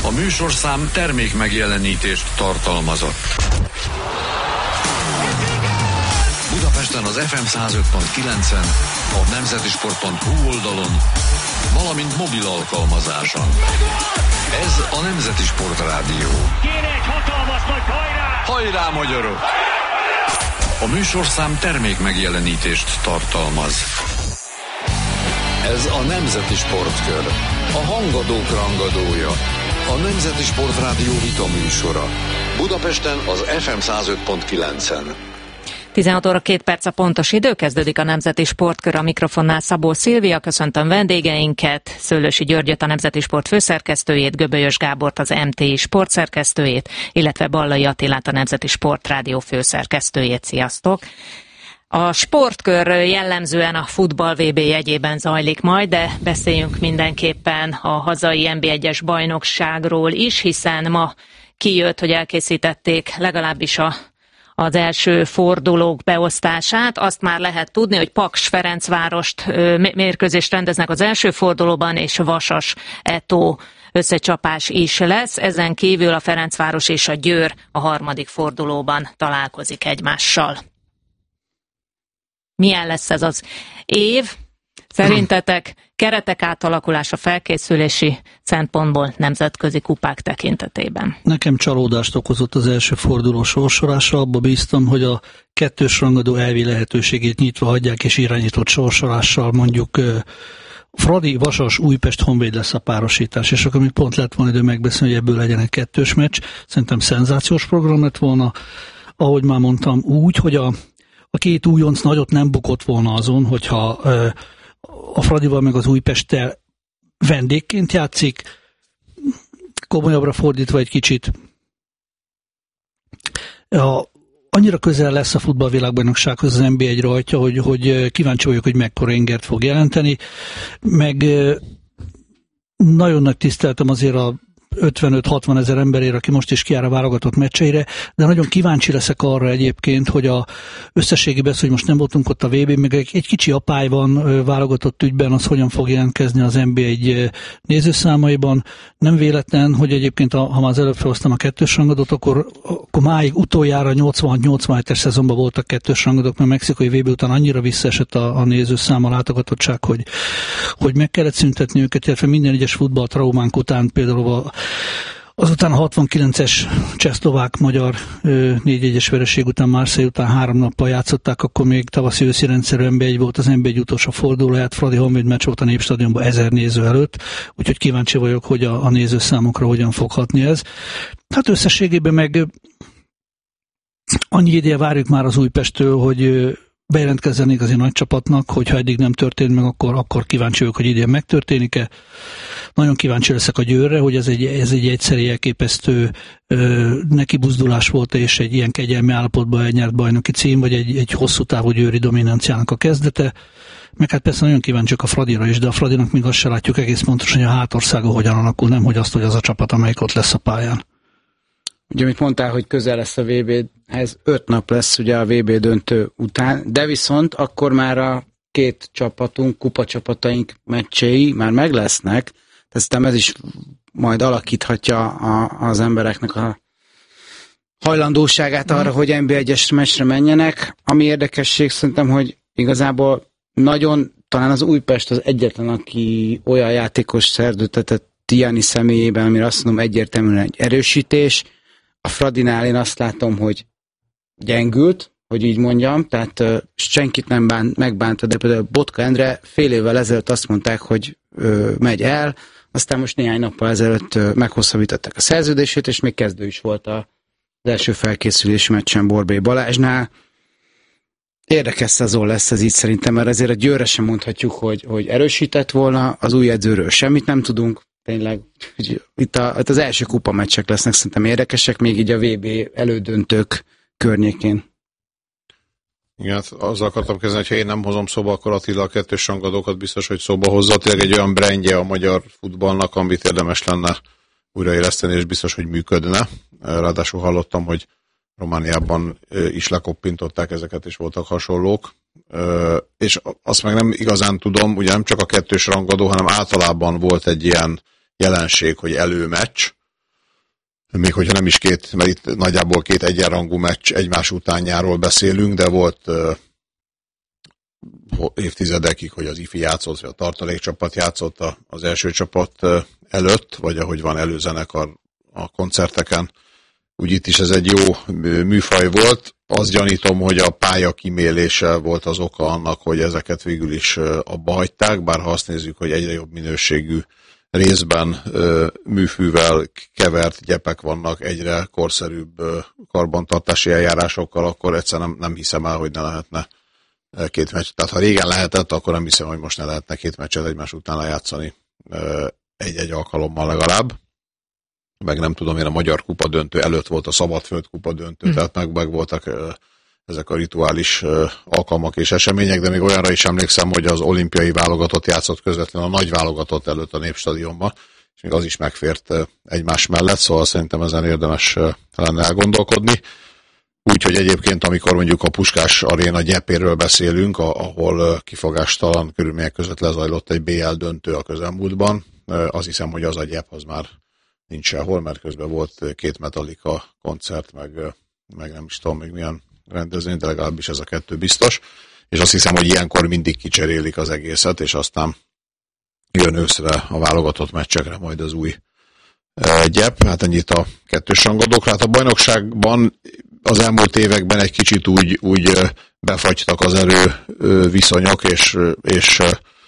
A műsorszám termék megjelenítést tartalmazott. Budapesten az FM 105.9-en, a nemzetisport.hu oldalon, valamint mobil alkalmazáson. Ez a Nemzeti Sport Rádió. Kéne egy hatalmas nagy hajrá! Hajrá, magyarok! A műsorszám termék megjelenítést tartalmaz. Ez a Nemzeti Sportkör. A hangadók rangadója. A Nemzeti Sport Rádió vitaműsora. Budapesten az FM 105.9-en. 16 óra 2 perc a pontos idő, kezdődik a Nemzeti Sportkör, a mikrofonnál Szabó Szilvia, köszöntöm vendégeinket, Szőlősi Györgyöt, a Nemzeti Sport főszerkesztőjét, Göbölyös Gábort, az MTI sportszerkesztőjét, illetve Ballai Attilát, a Nemzeti Sport Rádió főszerkesztőjét. Sziasztok! A sportkör jellemzően a futball VB jegyében zajlik majd, de beszéljünk mindenképpen a hazai NB1-es bajnokságról is, hiszen ma kijött, hogy elkészítették legalábbis az első fordulók beosztását. Azt már lehet tudni, hogy Paks Ferencvárost mérkőzést rendeznek az első fordulóban, és Vasas Eto összecsapás is lesz. Ezen kívül a Ferencváros és a Győr a harmadik fordulóban találkozik egymással. Milyen lesz ez az év? Szerintetek keretek átalakulása, felkészülési szempontból nemzetközi kupák tekintetében? Nekem csalódást okozott az első forduló sorsolása. Abba bíztam, hogy a kettős rangadó elvi lehetőségét nyitva hagyják, és irányított sorsolással mondjuk Fradi, Vasas, Újpest, Honvéd lesz a párosítás, és akkor még pont lett volna idő megbeszélni, hogy ebből legyen egy kettős meccs. Szerintem szenzációs program lett volna. Ahogy már mondtam, úgy, hogy a két újonc nagyot nem bukott volna azon, hogyha a Fradival meg az Újpesttel vendégként játszik, komolyabbra fordítva egy kicsit. Annyira közel lesz a futballvilágbajnoksághoz az NB1 rajta, hogy kíváncsi vagyok, hogy mekkora ingert fog jelenteni, meg nagyon nagy tiszteltem azért a 55-60 ezer emberére, aki most is kijár a válogatott meccseire, de nagyon kíváncsi leszek arra egyébként, hogy összességében, hogy most nem voltunk ott a VB-n, meg egy kicsi apály van válogatott ügyben, az hogyan fog jelentkezni az NB1 nézőszámaiban. Nem véletlen, hogy egyébként, ha már az előbb felhoztam a kettős rangadót, akkor máig utoljára 86-87-es szezonban voltak kettős rangadók, mert a mexikai VB után annyira visszaesett a nézőszám, a látogatottság, hogy meg kellett szüntetni őket, illetve minden egyes futballtraumánk után, például azután a 69-es csehszlovák-magyar 4-1-es vereség után, Marseille után 3 nappal játszották, akkor még tavaszi-őszi rendszerű NB1 volt, az NB1 utolsó fordulóját, Fradi Honvéd meccs volt a Népstadionban 1000 néző előtt, úgyhogy kíváncsi vagyok, hogy a nézőszámokra hogyan fog hatni ez. Hát összességében meg annyi ideje várjuk már az Újpesttől, hogy bejelentkezzen igazi nagy csapatnak, hogyha eddig nem történt meg, akkor kíváncsi vagyok, hogy idén megtörténik-e. Nagyon kíváncsi leszek a Győrre, hogy ez egy egyszerű elképesztő nekibuzdulás volt, és egy ilyen kegyelmi állapotban egy nyert bajnoki cím, vagy egy hosszú távú győri dominanciának a kezdete. Meg hát persze nagyon kíváncsiak a Fradira is, de a Fradinak még azt se látjuk egész pontosan, hogy a hátországa hogyan alakul, nem hogy azt, hogy az a csapat, amelyik ott lesz a pályán. Ugye, amit mondtál, hogy közel lesz a VB-hez, 5 nap lesz ugye a VB döntő után, de viszont akkor már a két csapatunk, kupacsapataink meccsei már meg lesznek, aztán ez is majd alakíthatja az embereknek a hajlandóságát arra, hogy NB1-es meccsre menjenek. Ami érdekesség szerintem, hogy igazából nagyon, talán az Újpest az egyetlen, aki olyan játékos szerződtetett Tiani személyében, amire azt mondom egyértelműen egy erősítés. A Fradinál én azt látom, hogy gyengült, hogy így mondjam, tehát senkit nem megbánta, de például Botka Endre fél évvel ezelőtt azt mondták, hogy megy el, aztán most néhány nappal ezelőtt meghosszabbították a szerződését, és még kezdő is volt az első felkészülési meccsen Borbély Balázsnál. Érdekes szezon lesz ez így szerintem, mert azért a Győrre sem mondhatjuk, hogy erősített volna, az új edzőről semmit nem tudunk. Tényleg, itt az első kupameccsek lesznek szerintem érdekesek, még így a VB elődöntők környékén. Igen, azzal akartam kezdeni, hogy ha én nem hozom szóba, akkor Attila a kettős rangadókat biztos, hogy szóba hozza. Tényleg egy olyan brandje a magyar futballnak, amit érdemes lenne újraéleszteni, és biztos, hogy működne. Ráadásul hallottam, hogy Romániában is lekoppintották ezeket, és voltak hasonlók. És azt meg nem igazán tudom, ugye nem csak a kettős rangadó, hanem általában volt egy ilyen jelenség, hogy előmeccs, még hogyha nem is mert itt nagyjából két egyenrangú meccs egymás utánjáról beszélünk, de volt évtizedekig, hogy az IFI játszott, vagy a tartalékcsapat játszott az első csapat előtt, vagy ahogy van előzenekar a koncerteken. Úgy itt is ez egy jó műfaj volt. Azt gyanítom, hogy a pálya kimélése volt az oka annak, hogy ezeket végül is abba hagyták, bár ha azt nézzük, hogy egyre jobb minőségű részben műfűvel kevert gyepek vannak, egyre korszerűbb karbantartási eljárásokkal, akkor egyszerűen nem hiszem el, hogy ne lehetne két meccs. Tehát ha régen lehetett, akkor nem hiszem, hogy most ne lehetne két meccset egymás után lejátszani egy-egy alkalommal legalább. Meg nem tudom én, a Magyar Kupa döntő előtt volt a Szabadföld Kupa döntő, tehát meg voltak ezek a rituális alkalmak és események, de még olyanra is emlékszem, hogy az olimpiai válogatott játszott közvetlenül a nagy válogatott előtt a Népstadionban, és még az is megfért egymás mellett, szóval szerintem ezen érdemes lenne elgondolkodni. Úgyhogy egyébként, amikor mondjuk a Puskás Aréna gyepéről beszélünk, ahol kifogástalan körülmények között lezajlott egy BL döntő a közelmúltban, azt hiszem, hogy az a gyep az már nincs sehol, mert közben volt két Metallica koncert, meg nem is tudom még milyen rendezvény, de legalábbis ez a kettő biztos. És azt hiszem, hogy ilyenkor mindig kicserélik az egészet, és aztán jön őszre a válogatott meccsekre majd az új gyep. Hát ennyit a kettős rangadókra. Hát a bajnokságban az elmúlt években egy kicsit úgy befagytak az erőviszonyok, és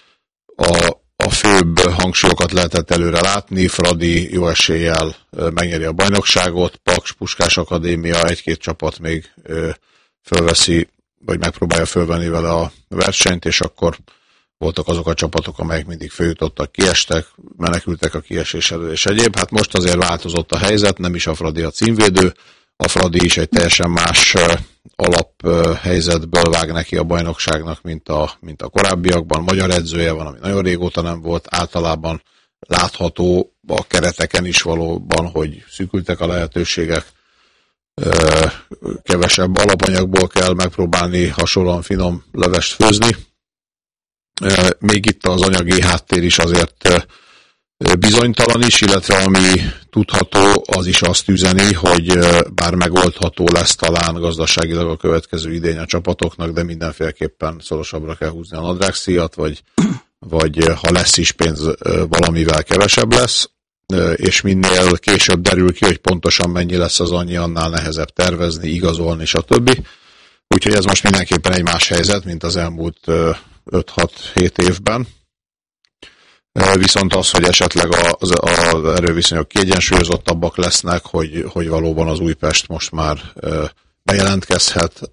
a főbb hangsúlyokat lehetett előre látni. Fradi jó eséllyel megnyeri a bajnokságot, Paks, Puskás Akadémia, egy-két csapat még fölveszi, vagy megpróbálja fölvenni vele a versenyt, és akkor voltak azok a csapatok, amelyek mindig följutottak, kiestek, menekültek a kiesés elől és egyéb. Hát most azért változott a helyzet, nem is a Fradi a címvédő, a Fradi is egy teljesen más alaphelyzetből vág neki a bajnokságnak, mint a korábbiakban. Magyar edzője van, ami nagyon régóta nem volt, általában látható a kereteken is valóban, hogy szűkültek a lehetőségek, kevesebb alapanyagból kell megpróbálni hasonlóan finom levest főzni. Még itt az anyagi háttér is azért bizonytalan is, illetve ami tudható, az is azt üzeni, hogy bár megoldható lesz talán gazdaságilag a következő idény a csapatoknak, de mindenféleképpen szorosabbra kell húzni a nadrágszíjat, vagy ha lesz is pénz, valamivel kevesebb lesz, és minél később derül ki, hogy pontosan mennyi lesz az annyi, annál nehezebb tervezni, igazolni, stb. Úgyhogy ez most mindenképpen egy más helyzet, mint az elmúlt 5-6-7 évben. Viszont az, hogy esetleg az erőviszonyok kiegyensúlyozottabbak lesznek, hogy valóban az Újpest most már bejelentkezhet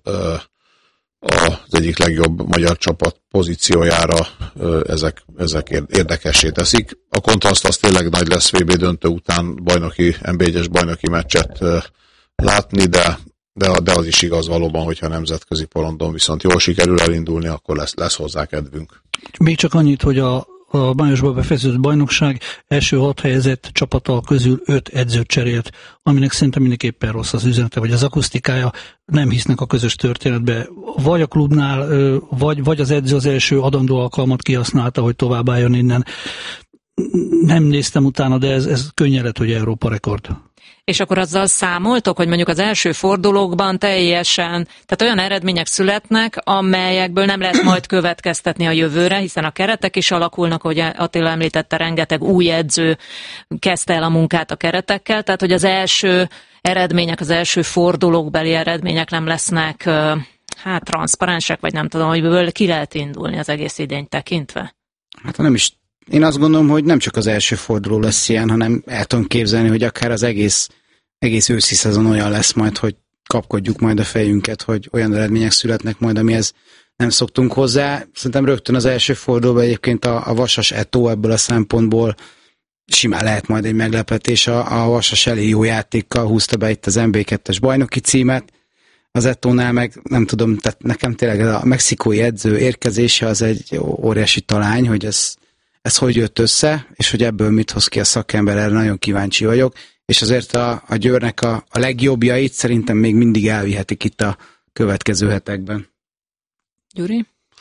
az egyik legjobb magyar csapat pozíciójára, ezek érdekessé teszik. A kontraszt az tényleg nagy lesz VB döntő után NB1-es bajnoki meccset látni, de az is igaz valóban, hogyha nemzetközi porondon viszont jól sikerül elindulni, akkor lesz hozzá kedvünk. Még csak annyit, hogy a májusban befejeződött bajnokság első 6 helyezett csapata közül 5 edzőt cserélt, aminek szerintem mindenképpen rossz az üzenete, vagy az akusztikája, nem hisznek a közös történetbe. Vagy a klubnál, vagy az edző az első adandó alkalmat kihasználta, hogy továbbálljon innen. Nem néztem utána, de ez könnyen lett, hogy Európa rekord. És akkor azzal számoltok, hogy mondjuk az első fordulókban teljesen, tehát olyan eredmények születnek, amelyekből nem lehet majd következtetni a jövőre, hiszen a keretek is alakulnak, hogy Attila említette, rengeteg új edző kezdte el a munkát a keretekkel, tehát hogy az első eredmények, az első fordulókbeli eredmények nem lesznek transzparensek, vagy nem tudom, hogy ki lehet indulni az egész idényt tekintve. Hát nem is. Én azt gondolom, hogy nem csak az első forduló lesz ilyen, hanem el tudom képzelni, hogy akár az egész őszi szezon olyan lesz majd, hogy kapkodjuk majd a fejünket, hogy olyan eredmények születnek majd, amihez nem szoktunk hozzá. Szerintem rögtön az első fordulóban egyébként a Vasas Eto ebből a szempontból simán lehet majd egy meglepetés. A Vasas elég jó játékkal húzta be itt az NB2-es bajnoki címet. Az Etónál meg nem tudom, tehát nekem tényleg a mexikói edző érkezése az egy óriási talány, hogy ez hogy jött össze, és hogy ebből mit hoz ki a szakember, erre nagyon kíváncsi vagyok, és azért a Győrnek a legjobbjait szerintem még mindig elvihetik itt a következő hetekben. Gyuri?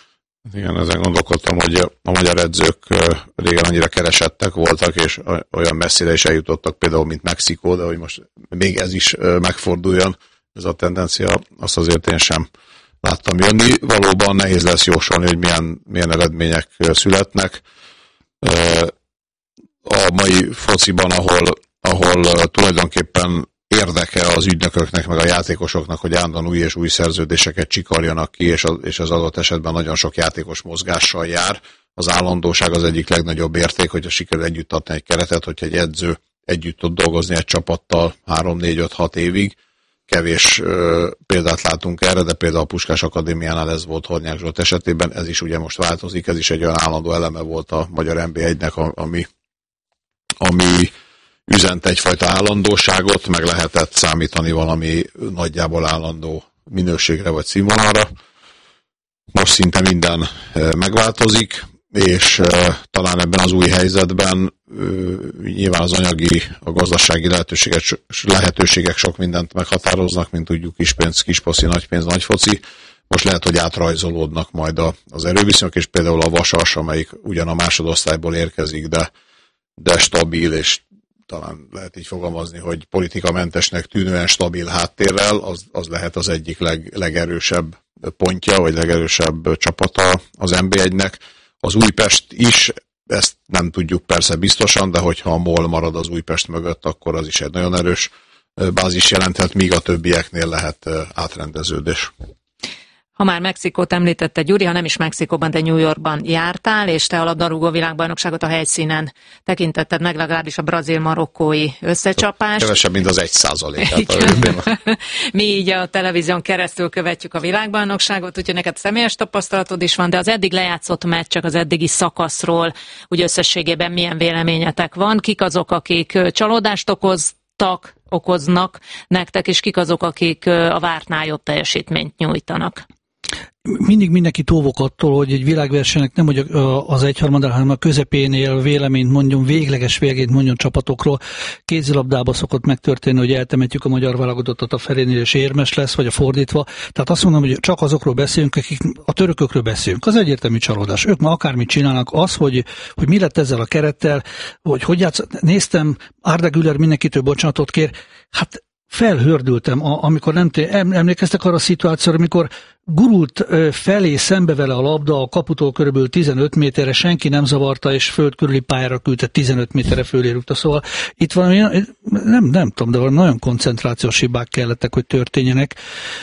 Igen, ezen gondolkodtam, hogy a magyar edzők régen annyira keresettek voltak, és olyan messzire is eljutottak, például, mint Mexikó, de hogy most még ez is megforduljon, ez a tendencia, azt azért én sem láttam jönni. Valóban nehéz lesz jósolni, hogy milyen eredmények születnek. A mai fociban, ahol tulajdonképpen érdeke az ügynököknek, meg a játékosoknak, hogy állandóan új és új szerződéseket csikarjanak ki, és az adott esetben nagyon sok játékos mozgással jár. Az állandóság az egyik legnagyobb érték, hogyha sikerül együtt adni egy keretet, hogyha egy edző együtt tud dolgozni egy csapattal 3-4-5-6 évig. Kevés példát látunk erre, de például a Puskás Akadémiánál ez volt Hornyák Zsolt esetében, ez is ugye most változik, ez is egy olyan állandó eleme volt a magyar NB1-nek, ami üzent egyfajta állandóságot, meg lehetett számítani valami nagyjából állandó minőségre vagy színvonalra. Most szinte minden megváltozik, és talán ebben az új helyzetben nyilván az anyagi, a gazdasági lehetőségek sok mindent meghatároznak, mint tudjuk, kispénz, kisposzi, nagypénz, nagyfoci. Most lehet, hogy átrajzolódnak majd az erőviszonyok, és például a Vasas, amelyik ugyan a másodosztályból érkezik, de stabil, és talán lehet így fogalmazni, hogy politikamentesnek tűnően stabil háttérrel, az lehet az egyik legerősebb pontja, vagy legerősebb csapata az NB1-nek. Az Újpest is, ezt nem tudjuk persze biztosan, de hogyha a MOL marad az Újpest mögött, akkor az is egy nagyon erős bázis jelenthet, míg a többieknél lehet átrendeződés. Ha már Mexikót említette Gyuri, ha nem is Mexikóban, de New Yorkban jártál, és te a labdarúgó világbajnokságot a helyszínen tekintetted meg, legalábbis a brazil-marokkói összecsapást. Kevesebb, mint az 1%-át. Mi így a televízión keresztül követjük a világbajnokságot, úgyhogy neked személyes tapasztalatod is van, de az eddig lejátszott meccsek, az eddigi szakaszról, úgy összességében milyen véleményetek van? Kik azok, akik csalódást okoznak nektek, és kik azok, akik a vártnál jobb teljesítményt nyújtanak? Mindig mindenki tóvok attól, hogy egy világversenynek nem hogy az egyharmadára, hanem a közepénél véleményt mondjon, végleges végét mondjon csapatokról. Kézilabdában szokott megtörténni, hogy eltemetjük a magyar válogatottat a felénél, és érmes lesz, vagy a fordítva. Tehát azt mondom, hogy csak azokról beszélünk, akik a törökökről beszélünk. Az egyértelmű csalódás. Ők ma akármit csinálnak, az, hogy mi lett ezzel a kerettel, hogy játszott. Néztem, Arda Güler mindenkitől bocsánatot kér. Hát felhördültem, amikor nem emlékeztek arra a szituációra, amikor gurult felé szembe vele a labda, a kaputól körülbelül 15 méterre, senki nem zavarta, és föld körüli pályára küldte, 15 méterre fölé rúgta. Szóval itt valami, nem tudom, de valami nagyon koncentrációs hibák kellettek, hogy történjenek.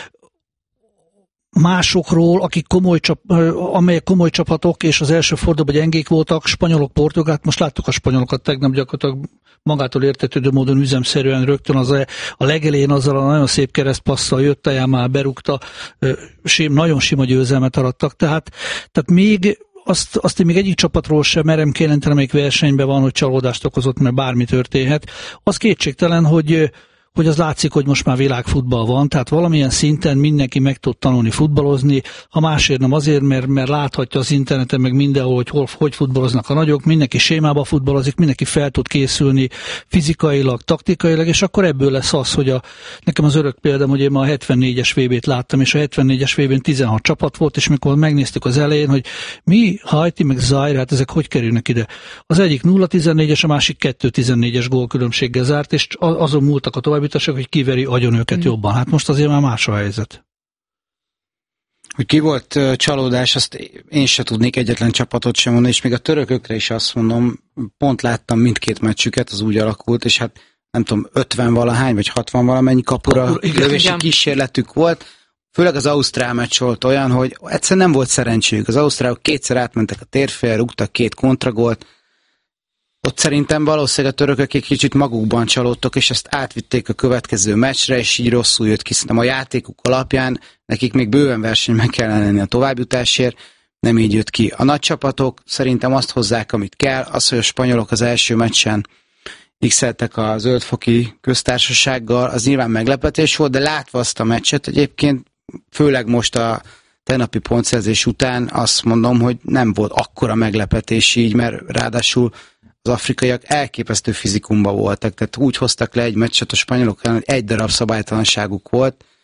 Másokról, akik amelyek komoly csapatok, és az első fordulóban gyengék voltak, spanyolok, portugálok, most láttuk a spanyolokat tegnap gyakorlatilag magától értetődő módon üzemszerűen rögtön a legelején azzal a nagyon szép keresztpasszal jött, már berúgta, nagyon sima győzelmet arattak, tehát még azt én még egyik csapatról sem merem kijelenteni, amelyik versenyben van, hogy csalódást okozott, mert bármi történhet. Az kétségtelen, hogy az látszik, hogy most már világfutball van, tehát valamilyen szinten mindenki meg tud tanulni futballozni, ha másért nem azért, mert láthatja az interneten meg mindenhol, hogy futballoznak a nagyok, mindenki sémába futballozik, mindenki fel tud készülni fizikailag, taktikailag, és akkor ebből lesz az, hogy nekem az örök példám, hogy én ma a 74-es VB-t láttam, és a 74-es VB-n 16 csapat volt, és mikor megnéztük az elején, hogy mi, Haiti, meg Zaire, hát ezek hogy kerülnek ide? Az egyik 0-14-es, a másik 2-14-es gólkülönbséggel zárt, és azon múltak a továbbítások, hogy kiveri agyon őket jobban. Hát most azért már más a helyzet. Hogy ki volt csalódás, azt én se tudnék egyetlen csapatot sem mondani, és még a törökökre is azt mondom, pont láttam mindkét meccsüket, az úgy alakult, és hát nem tudom, 50-valahány, vagy 60-valamennyi kapura lövési kísérletük volt. Főleg az ausztrál meccs volt olyan, hogy egyszerűen nem volt szerencséjük. Az ausztrálok kétszer átmentek a térfélre, rúgtak 2 kontragolt. Ott szerintem valószínűleg a törökök egy kicsit magukban csalódtak, és ezt átvitték a következő meccsre, és így rosszul jött ki. Szerintem a játékuk alapján nekik még bőven versenyben kellene lenni a továbbjutásért, nem így jött ki. A nagy csapatok szerintem azt hozzák, amit kell. Az, hogy a spanyolok az első meccsen x-eltek a Zöldfoki Köztársasággal, az nyilván meglepetés volt, de látva azt a meccset egyébként, főleg most a tegnapi pontszerzés után azt mondom, hogy nem volt akkora meglepetés így, mert ráadásul az afrikaiak elképesztő fizikumban voltak, tehát úgy hoztak le egy meccset a spanyolok ellen, hogy egy darab szabálytalanságuk volt,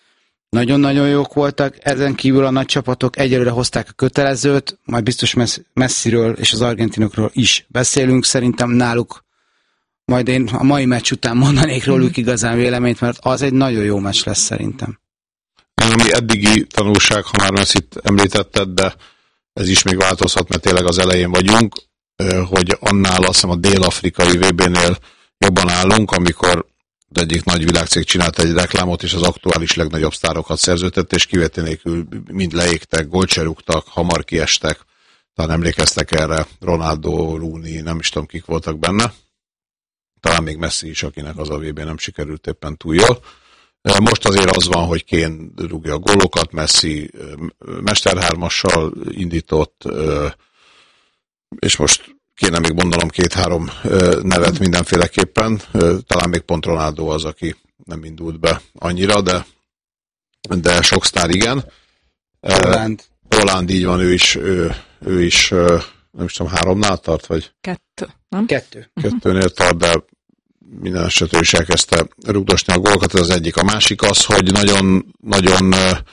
nagyon-nagyon jók voltak, ezen kívül a nagy csapatok egyelőre hozták a kötelezőt, majd biztos Messiről és az argentinokról is beszélünk, szerintem náluk majd én a mai meccs után mondanék róluk igazán véleményt, mert az egy nagyon jó meccs lesz szerintem. Ami eddigi tanulság, ha már Messit említetted, de ez is még változhat, mert tényleg az elején vagyunk, hogy annál azt hiszem a dél-afrikai VB-nél jobban állunk, amikor az egyik nagy világcég csinált egy reklámot, és az aktuális legnagyobb sztárokat szerződtett, és kivétel nélkül mind leégtek, gólt se rúgtak, hamar kiestek, talán emlékeztek erre, Ronaldo, Rooney, nem is tudom kik voltak benne, talán még Messi is, akinek az a VB nem sikerült éppen túl jól. Most azért az van, hogy Kane rúgja a gólokat, Messi mesterhármassal indított, és most kéne még mondanom 2-3 nevet mindenféleképpen, talán még pont Ronaldo az, aki nem indult be annyira, de sok sztár igen. Roland így van, ő is nem is tudom, 3-nál tart, vagy? 2, nem? 2-nél tart, de minden esetről is elkezdte rugdosni a gólokat, ez az egyik. A másik az, hogy nagyon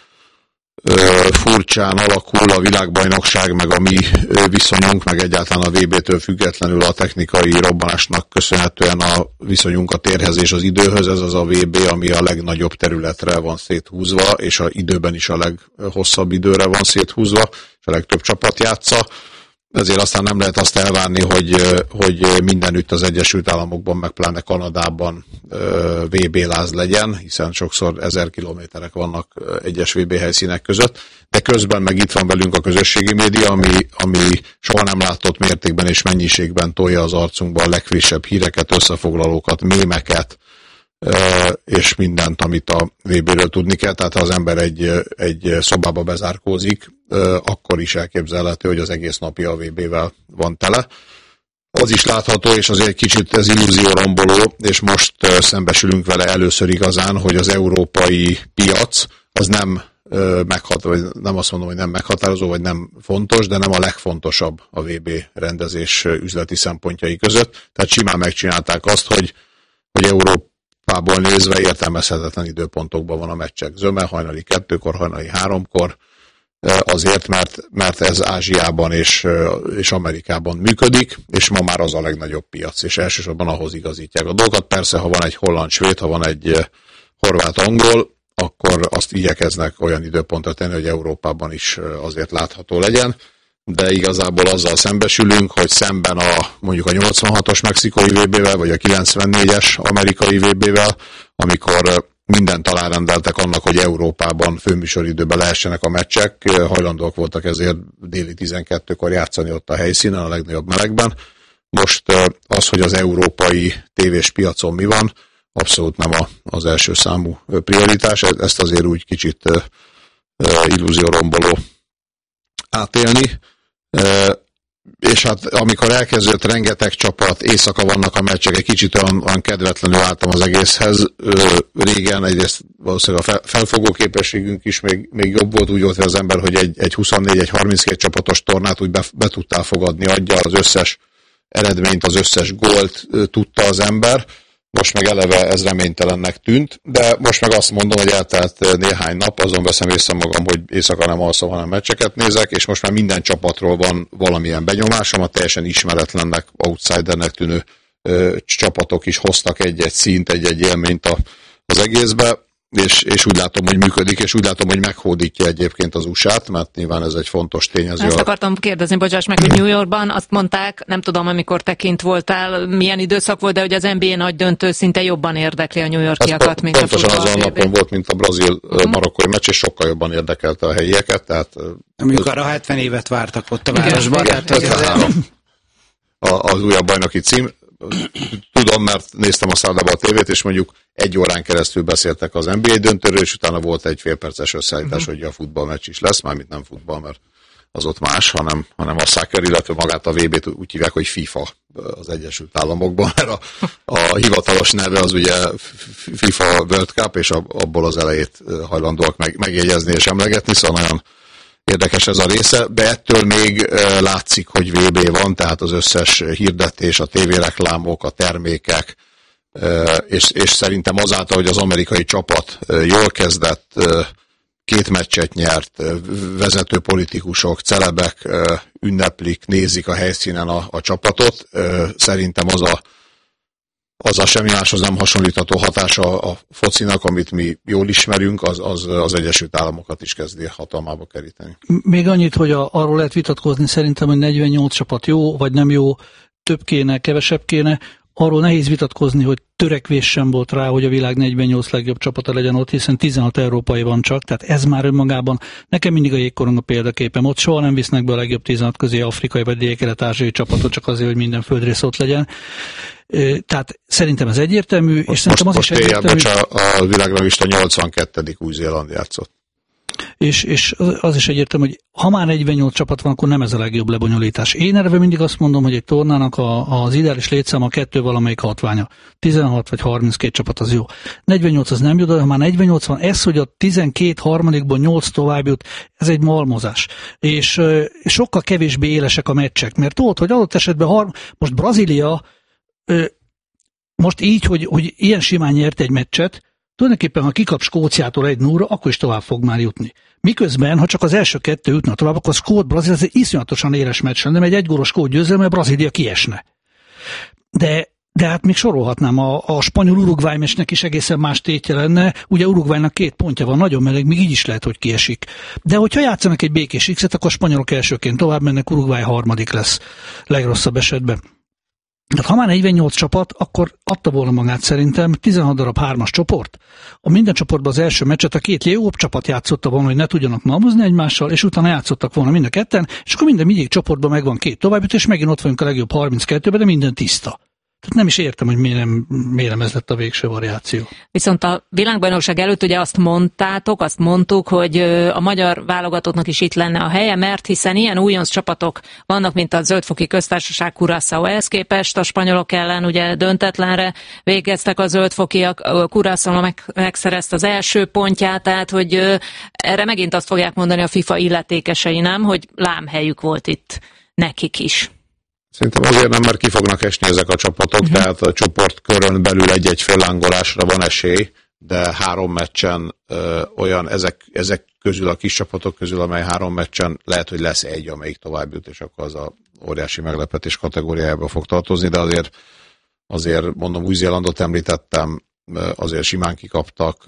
furcsán alakul a világbajnokság, meg a mi viszonyunk, meg egyáltalán a VB-től függetlenül a technikai robbanásnak köszönhetően a viszonyunk a térhez és az időhöz. Ez az a VB, ami a legnagyobb területre van széthúzva, és a időben is a leghosszabb időre van széthúzva, és a legtöbb csapat játsza. Ezért aztán nem lehet azt elvárni, hogy mindenütt az Egyesült Államokban, meg pláne Kanadában VB-láz legyen, hiszen sokszor 1000 kilométerek vannak egyes VB helyszínek között, de közben meg itt van velünk a közösségi média, ami soha nem látott mértékben és mennyiségben tolja az arcunkba a legfrissebb híreket, összefoglalókat, mémeket, és mindent, amit a VB-ről tudni kell. Tehát ha az ember egy szobába bezárkózik, akkor is elképzelhető, hogy az egész napja a VB-vel van tele. Az is látható, és azért egy kicsit ez illúzióromboló, és most szembesülünk vele először igazán, hogy az európai piac az nem nem azt mondom, hogy nem meghatározó, vagy nem fontos, de nem a legfontosabb a VB rendezés üzleti szempontjai között. Tehát simán megcsinálták azt, hogy Európából nézve értelmezhetetlen időpontokban van a meccsek zöme, hajnali 2-kor, hajnali 3-kor, azért, mert ez Ázsiában és Amerikában működik, és ma már az a legnagyobb piac, és elsősorban ahhoz igazítják a dolgokat. Persze, ha van egy holland-svéd, ha van egy horvát-angol, akkor azt igyekeznek olyan időpontra tenni, hogy Európában is azért látható legyen, de igazából azzal szembesülünk, hogy szemben mondjuk a 86-os mexikói VB-vel, vagy a 94-es amerikai VB-vel, amikor mindent alárendeltek annak, hogy Európában főműsoridőben lehessenek a meccsek, hajlandóak voltak ezért déli 12-kor játszani ott a helyszínen, a legnagyobb melegben. Most az, hogy az európai tévés piacon mi van, abszolút nem az első számú prioritás, ezt azért úgy kicsit illúzióromboló átélni. És hát amikor elkezdődött rengeteg csapat, éjszaka vannak a meccsek, egy kicsit olyan kedvetlenül álltam az egészhez. Régen egyrészt valószínűleg a felfogó képességünk is még jobb volt, úgy volt az ember, hogy egy 24, egy 32 csapatos tornát úgy be tudtál fogadni, adja az összes eredményt, az összes gólt tudta az ember. Most meg eleve ez reménytelennek tűnt, de most meg azt mondom, hogy eltelt néhány nap, azon veszem észre magam, hogy éjszaka nem alszom, hanem meccseket nézek, és most már minden csapatról van valamilyen benyomásom, a teljesen ismeretlennek, outsidernek tűnő csapatok is hoztak egy-egy színt, egy-egy élményt az egészbe, és úgy látom, hogy működik, és úgy látom, hogy meghódítja egyébként az USA-t, mert nyilván ez egy fontos tényező. Ezt akartam kérdezni, bocsáss meg, hogy New Yorkban azt mondták, nem tudom, amikor te kint voltál, milyen időszak volt, de hogy az NBA nagy döntő szinte jobban érdekli a New Yorkiakat, mint a futball. Pontosan azon napon volt, mint a brazil-marokkói meccs, és sokkal jobban érdekelte a helyieket. Tehát, amikor arra 70 évet vártak ott a városban. Az újabb bajnoki cím. Tudom, mert néztem a szállába a tévét, és mondjuk 1 órán keresztül beszéltek az NBA döntőről, és utána volt egy félperces összeállítás, hogy a futballmeccs is lesz, mármint nem futball, mert az ott más, hanem a soccer, illetve magát a VB-t úgy hívják, hogy FIFA az Egyesült Államokban, mert a hivatalos neve az ugye FIFA World Cup, és abból az elejét hajlandóak megjegyezni és emlegetni, szóval nagyon érdekes ez a része, de ettől még látszik, hogy VB van, tehát az összes hirdetés, a tévéreklámok, a termékek, és szerintem azáltal, hogy az amerikai csapat jól kezdett, 2 meccset nyert, vezető politikusok, celebek ünneplik, nézik a helyszínen a csapatot. Szerintem az a semmi máshoz nem hasonlítható hatása a focinak, amit mi jól ismerünk, az Egyesült Államokat is kezdi hatalmába keríteni. Még annyit, hogy arról lehet vitatkozni szerintem, hogy 48 csapat jó, vagy nem jó, több kéne, kevesebb kéne. Arról nehéz vitatkozni, hogy törekvés sem volt rá, hogy a világ 48 legjobb csapata legyen ott, hiszen 16 európai van csak, tehát ez már önmagában nekem mindig a jégkorong a példaképem. Ott soha nem visznek be a legjobb 16 közé afrikai vagy dél-kelet-ázsiai csapatot, csak azért, hogy minden földrész ott legyen. Tehát szerintem ez egyértelmű, és szerintem az is egyértelmű. A világranglista 82. Új-Zéland játszott. És az is egyértelmű, hogy ha már 48 csapat van, akkor nem ez a legjobb lebonyolítás. Én erre mindig azt mondom, hogy egy tornának az ideális létszáma 2 valamelyik hatványa. 16 vagy 32 csapat az jó. 48 az nem jó, de ha már 48 van, ez, hogy a 12 harmadikból 8 tovább jut, ez egy malmozás. És sokkal kevésbé élesek a meccsek, mert tudod, hogy adott esetben most Brazília most így, hogy ilyen simán nyert egy meccset, tulajdonképpen, ha kikap Skóciától 1-0-ra, akkor is tovább fog már jutni. Miközben, ha csak az első 2 jutna tovább, akkor a Skót-Brazília ez egy iszonyatosan éles meccs lenne, egy gólos Skót győzelme, mert Brazília kiesne. De hát még sorolhatnám, a spanyol-Uruguay meccsnek is egészen más tétje lenne. Ugye Uruguaynak 2 pontja van, nagyon meleg, még így is lehet, hogy kiesik. De hogyha játszanak egy békés X-et, akkor a spanyolok elsőként tovább mennek, Uruguay harmadik lesz legrosszabb esetben. Tehát ha már 48 csapat, akkor adta volna magát szerintem 16 darab 3-as csoport. A minden csoportban az első meccset a 2 legjobb csapat játszotta volna, hogy ne tudjanak malmozni egymással, és utána játszottak volna mind a ketten, és akkor mindegyik csoportban megvan 2 továbbjutó, és megint ott vagyunk a legjobb 32-ben, de minden tiszta. Tehát nem is értem, hogy miért nem ez lett a végső variáció. Viszont a világbajnokság előtt ugye azt mondtuk, hogy a magyar válogatottnak is itt lenne a helye, mert hiszen ilyen újonc csapatok vannak, mint a Zöldfoki Köztársaság, Curaçao. Ehhez képest a spanyolok ellen ugye döntetlenre végeztek a zöldfokiak, Curaçao megszerezte az első pontját, tehát hogy erre megint azt fogják mondani a FIFA illetékesei, nem, hogy lámhelyük volt itt nekik is. Szerintem azért nem, mert ki fognak esni ezek a csapatok, tehát a csoportkörön belül egy-egy fellángolásra van esély, de 3 meccsen ezek közül, a kis csapatok közül, amely 3 meccsen lehet, hogy lesz egy, amelyik tovább jut, és akkor az a óriási meglepetés kategóriájába fog tartozni, de azért mondom, Új-Zélandot említettem, azért simán kikaptak,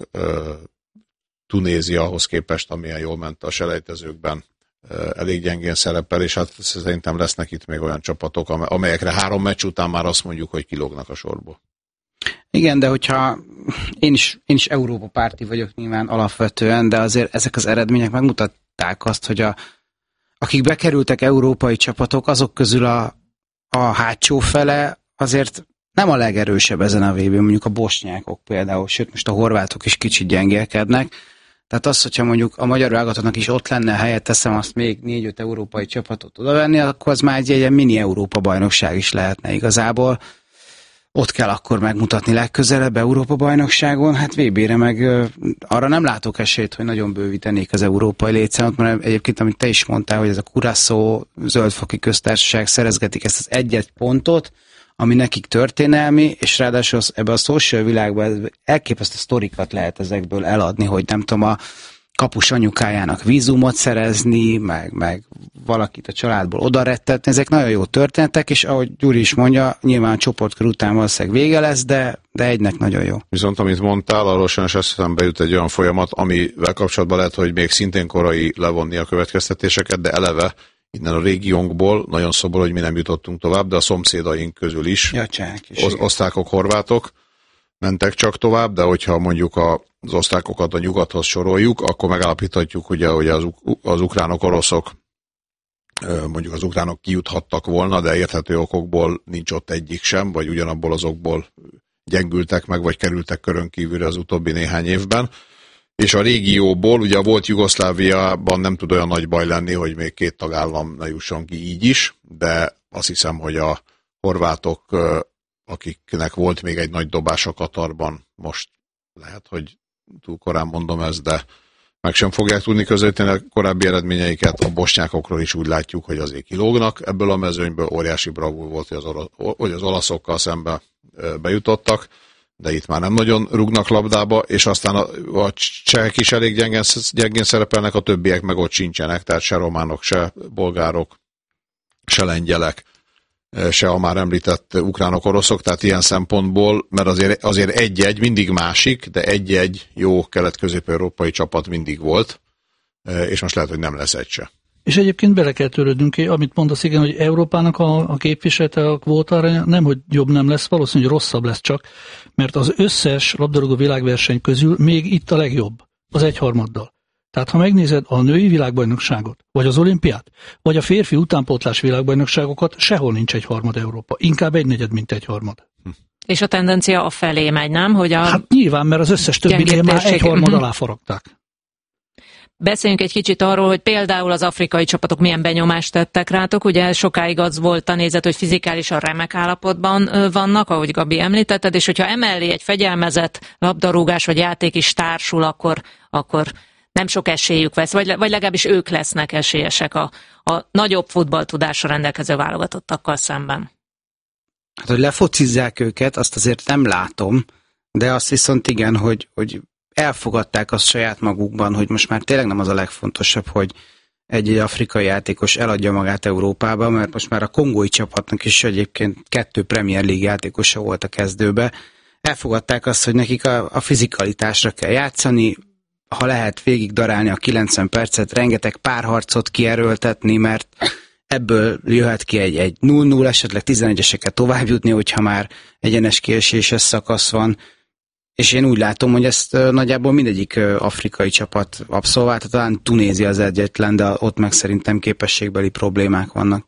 Tunézia ahhoz képest, amilyen jól ment a selejtezőkben, elég gyengén szerepel, és hát szerintem lesznek itt még olyan csapatok, amelyekre 3 meccs után már azt mondjuk, hogy kilógnak a sorból. Igen, de hogyha én is Európa párti vagyok nyilván alapvetően, de azért ezek az eredmények megmutatták azt, hogy akik bekerültek európai csapatok, azok közül a hátsó fele azért nem a legerősebb ezen a VB-n, mondjuk a bosnyákok például, sőt most a horvátok is kicsit gyengélkednek. Tehát az, hogyha mondjuk a magyar válogatottnak is ott lenne a helye, teszem azt még 4-5 európai csapatot odavenni, akkor az már egy mini Európa bajnokság is lehetne igazából. Ott kell akkor megmutatni legközelebb Európa bajnokságon, hát VB-re meg arra nem látok esélyt, hogy nagyon bővítenék az európai létszámot, mert egyébként, amit te is mondtál, hogy ez a Curaçao Zöldfoki Köztársaság szerezgetik ezt az 1 pontot, ami nekik történelmi, és ráadásul ebben a social világban elképesztő sztorikat lehet ezekből eladni, hogy nem tudom, a kapus anyukájának vízumot szerezni, meg valakit a családból odarettetni, ezek nagyon jó történetek, és ahogy Gyuri is mondja, nyilván a csoportkör után valószínűleg vége lesz, de egynek nagyon jó. Viszont amit mondtál, arról sajnos eszembe jut egy olyan folyamat, amivel kapcsolatban lehet, hogy még szintén korai levonni a következtetéseket, de eleve innen a régiónkból nagyon szobor, hogy mi nem jutottunk tovább, de a szomszédaink közül is, osztrákok, horvátok mentek csak tovább, de hogyha mondjuk az osztrákokat a nyugathoz soroljuk, akkor megállapíthatjuk, hogy az ukránok, oroszok, mondjuk az ukránok kijuthattak volna, de érthető okokból nincs ott egyik sem, vagy ugyanabból azokból gyengültek meg, vagy kerültek körön kívülre az utóbbi néhány évben. És a régióból, ugye volt Jugoszláviában nem tud olyan nagy baj lenni, hogy még 2 tagállam ne jusson ki így is, de azt hiszem, hogy a horvátok, akiknek volt még egy nagy dobás a Katarban, most lehet, hogy túl korán mondom ezt, de meg sem fogják tudni közvetíteni a korábbi eredményeiket. A bosnyákokról is úgy látjuk, hogy azért kilógnak ebből a mezőnyből. Óriási bravúr volt, hogy az olaszokkal szembe bejutottak. de itt már nem nagyon rúgnak labdába, és aztán a csehek is elég gyengén szerepelnek, a többiek meg ott sincsenek, tehát se románok, se bolgárok, se lengyelek, se a már említett ukránok, oroszok, tehát ilyen szempontból, mert azért egy-egy mindig másik, de egy-egy jó kelet-közép-európai csapat mindig volt, és most lehet, hogy nem lesz egy se. És egyébként bele kell törődnünk, amit mondasz, igen, hogy Európának a képviselete a kvótára nem, hogy jobb nem lesz, valószínűleg rosszabb lesz csak, mert az összes labdarúgó világverseny közül még itt a legjobb, az 1/3. Tehát ha megnézed a női világbajnokságot, vagy az olimpiát, vagy a férfi utánpótlás világbajnokságokat, sehol nincs 1/3 Európa. Inkább 1/4, mint 1/3. És a tendencia a felé megy, nem? Hogy hát nyilván, mert az összes többinél már 1/3 alá forogták. Beszéljünk egy kicsit arról, hogy például az afrikai csapatok milyen benyomást tettek rátok. Ugye sokáig az volt a nézet, hogy fizikálisan remek állapotban vannak, ahogy Gabi említetted, és hogyha emellé egy fegyelmezett labdarúgás vagy játék is társul, akkor nem sok esélyük lesz, vagy legalábbis ők lesznek esélyesek a nagyobb futballtudásra rendelkező válogatottakkal szemben. Hát, hogy lefocizzák őket, azt azért nem látom, de azt viszont igen, hogy elfogadták azt saját magukban, hogy most már tényleg nem az a legfontosabb, hogy egy afrikai játékos eladja magát Európába, mert most már a kongói csapatnak is egyébként 2 Premier League játékosa volt a kezdőbe. Elfogadták azt, hogy nekik a fizikalitásra kell játszani, ha lehet végig darálni a 90 percet, rengeteg párharcot kierőltetni, mert ebből jöhet ki egy 0-0, esetleg 11-eseket tovább jutni, hogyha már egyenes kieséses szakasz van. És én úgy látom, hogy ezt nagyjából mindegyik afrikai csapat abszolválta, talán Tunézia az egyetlen, de ott meg szerintem képességbeli problémák vannak.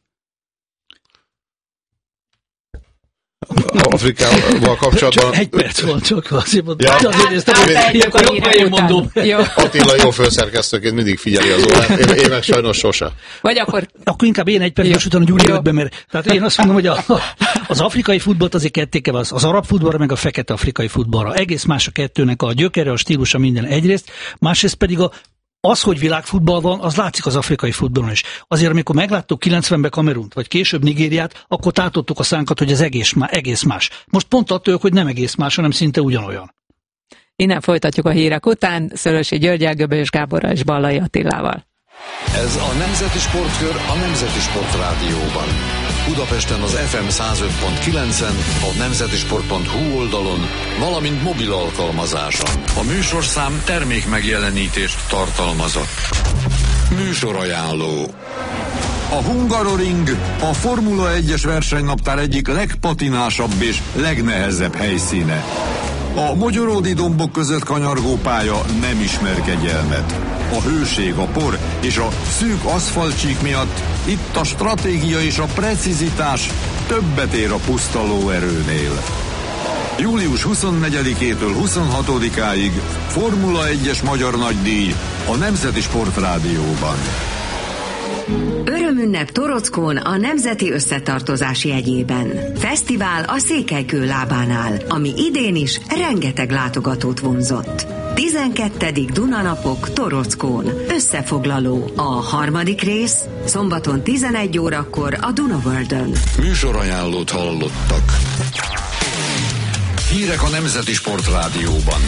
Afrikával kapcsolatban... Csak 1 perc volt, csak azért mondom. Ja. Én mondom. Attila jó főszerkesztőként mindig figyeli az órát, én meg sajnos sose. Vagy akkor inkább én 1 perc, utána Gyuri 5-ben, mert tehát én azt mondom, hogy az afrikai futballt azért ketté kell, az arab futballra, meg a fekete afrikai futballra. Egész más a kettőnek a gyökere, a stílusa, minden egyrészt, másrészt pedig az, hogy világfutball van, az látszik az afrikai futballon is. Azért, amikor megláttuk 90-ben Kamerunt, vagy később Nigériát, akkor tátottuk a szánkat, hogy ez egész más. Most pont attól, hogy nem egész más, hanem szinte ugyanolyan. Innen folytatjuk a hírek után, Szőlősi Györggyel, Göbölyös Gáborral és Ballai Attilával. Ez a Nemzeti Sportkör a Nemzeti Sport Rádióban. Budapesten az FM 105.9-en, a nemzetisport.hu oldalon, valamint mobil alkalmazáson. A műsorszám termék megjelenítést tartalmazott. Műsorajánló. A Hungaroring a Formula 1-es versenynaptár egyik legpatinásabb és legnehezebb helyszíne. A mogyoródi dombok között kanyargó pálya nem ismer kegyelmet. A hőség, a por és a szűk aszfaltcsík miatt itt a stratégia és a precizitás többet ér a puszta lóerőnél. Július 24-től 26-áig Formula 1-es magyar nagydíj a Nemzeti Sport Rádióban. Örömünnep Torockón a Nemzeti Összetartozás jegyében. Fesztivál a Székelykő lábánál, ami idén is rengeteg látogatót vonzott. 12. Dunanapok Torockón. Összefoglaló. A 3. rész szombaton 11 órakor a Dunaworldön. Műsorajánlót hallottak. Hírek a Nemzeti Sport Rádióban.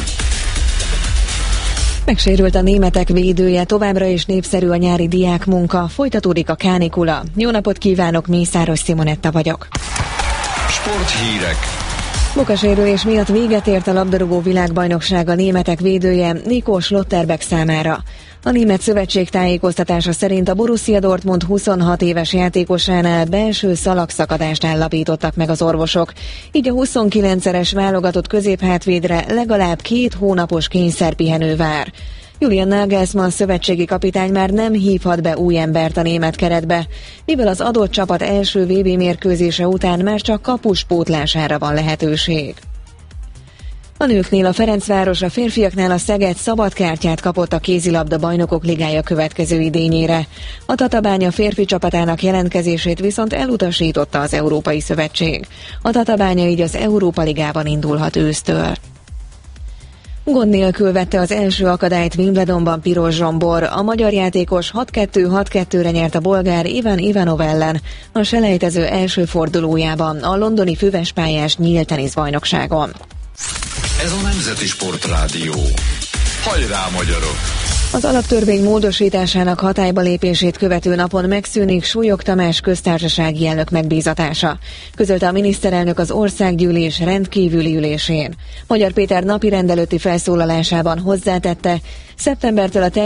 Megsérült a németek védője, továbbra is népszerű a nyári diákmunka, folytatódik a kánikula. Jó napot kívánok, Mészáros Simonetta vagyok. Sporthírek. Munkasérülés miatt véget ért a labdarúgó világbajnokság a németek védője Nico Schlotterbeck számára. A német szövetség tájékoztatása szerint a Borussia Dortmund 26 éves játékosánál belső szalagszakadást állapítottak meg az orvosok. Így a 29-es válogatott középhátvédre legalább 2 hónapos kényszerpihenő vár. Julian Nagelsmann szövetségi kapitány már nem hívhat be új embert a német keretbe, mivel az adott csapat első VB mérkőzése után már csak kapus pótlására van lehetőség. A nőknél a Ferencváros, a férfiaknál a Szeged szabadkártyát kapott a kézilabda bajnokok ligája következő idényére. A Tatabánya férfi csapatának jelentkezését viszont elutasította az Európai Szövetség. A Tatabánya így az Európa Ligában indulhat ősztől. Gond nélkül vette az első akadályt Wimbledonban Piros Zsombor. A magyar játékos 6-2-6-2-re nyert a bolgár Ivan Ivanov ellen a selejtező első fordulójában a londoni füvespályás nyílt teniszbajnokságon. Ez a Nemzeti Sportrádió. Hajrá, magyarok! Az alaptörvény módosításának hatályba lépését követő napon megszűnik Súlyog Tamás köztársasági elnök megbízatása, közölte a miniszterelnök az országgyűlés rendkívüli ülésén. Magyar Péter napirend előtti felszólalásában hozzátette, szeptembertől a